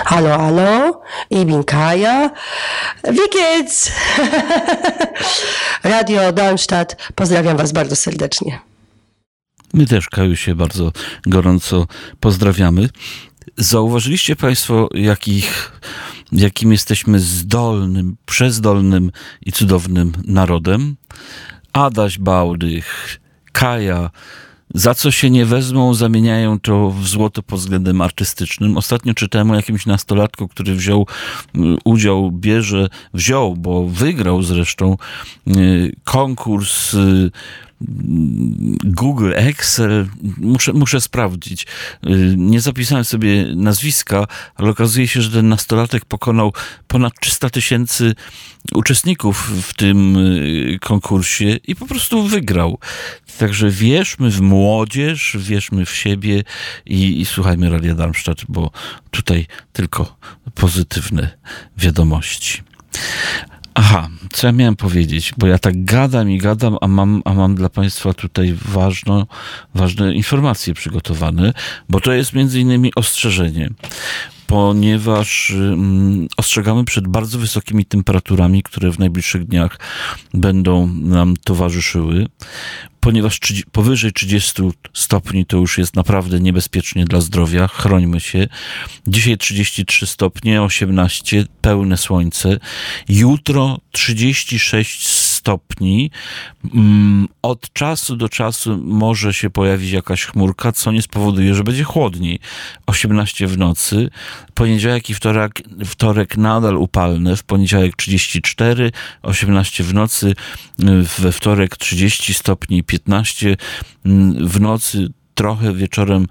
Hallo, hallo, ich bin Kaja. Wie geht's? Radio Darmstadt, pozdrawiam was bardzo serdecznie. My też, Kaju, się bardzo gorąco pozdrawiamy. Zauważyliście Państwo, jakim jesteśmy zdolnym, przezdolnym i cudownym narodem? Adaś Bałdych, Kaja, za co się nie wezmą, zamieniają to w złoto pod względem artystycznym. Ostatnio czytałem o jakimś nastolatku, który wziął, bo wygrał zresztą konkurs Google, Excel, muszę sprawdzić. Nie zapisałem sobie nazwiska, ale okazuje się, że ten nastolatek pokonał ponad 300 000 uczestników w tym konkursie i po prostu wygrał. Także wierzmy w młodzież, wierzmy w siebie i słuchajmy Radia Darmstadt, bo tutaj tylko pozytywne wiadomości. Aha, co ja miałem powiedzieć? Bo ja tak gadam, a mam dla Państwa tutaj ważne informacje przygotowane, bo to jest między innymi ostrzeżenie, ponieważ ostrzegamy przed bardzo wysokimi temperaturami, które w najbliższych dniach będą nam towarzyszyły. Ponieważ powyżej 30 stopni to już jest naprawdę niebezpiecznie dla zdrowia. Chrońmy się. Dzisiaj 33 stopnie, 18, pełne słońce. Jutro 36 stopni. Od czasu do czasu może się pojawić jakaś chmurka, co nie spowoduje, że będzie chłodniej. 18 w nocy. Poniedziałek i wtorek nadal upalne. W poniedziałek 34, 18 w nocy. We wtorek 30 stopni, 15 w nocy. Trochę wieczorem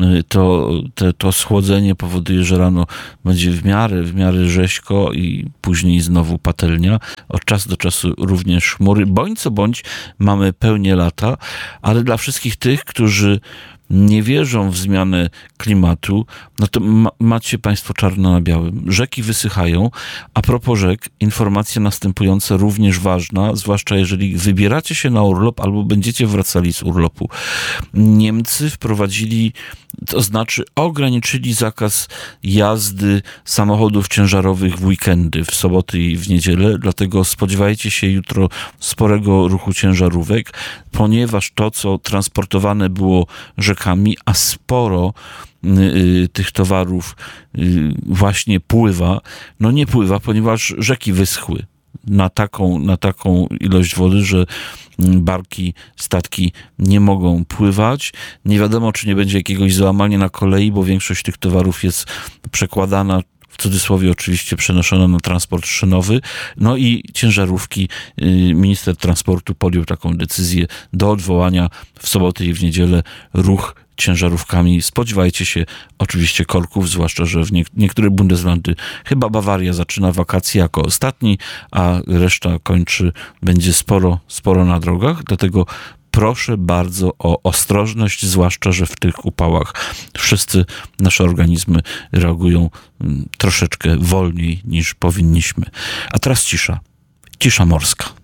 to schłodzenie powoduje, że rano będzie w miarę rzeźko i później znowu patelnia. Od czasu do czasu również chmury. Bądź co bądź mamy pełnię lata, ale dla wszystkich tych, którzy nie wierzą w zmianę klimatu, no to macie Państwo czarno na białym. Rzeki wysychają. A propos rzek, informacja następująca również ważna, zwłaszcza jeżeli wybieracie się na urlop albo będziecie wracali z urlopu. Niemcy wprowadzili, to znaczy ograniczyli zakaz jazdy samochodów ciężarowych w weekendy, w soboty i w niedzielę, dlatego spodziewajcie się jutro sporego ruchu ciężarówek, ponieważ to, co transportowane było rzekami, a sporo tych towarów właśnie pływa, no nie pływa, ponieważ rzeki wyschły na taką ilość wody, że barki, statki nie mogą pływać. Nie wiadomo, czy nie będzie jakiegoś załamania na kolei, bo większość tych towarów jest przekładana, w cudzysłowie oczywiście, przenoszona na transport szynowy. No i ciężarówki, minister transportu podjął taką decyzję do odwołania w soboty i w niedzielę ruch ciężarówkami. Spodziewajcie się oczywiście korków, zwłaszcza, że w niektóre Bundeslandy, chyba Bawaria zaczyna wakacje jako ostatni, a reszta będzie sporo na drogach, dlatego proszę bardzo o ostrożność, zwłaszcza, że w tych upałach wszyscy nasze organizmy reagują troszeczkę wolniej niż powinniśmy. A teraz cisza morska.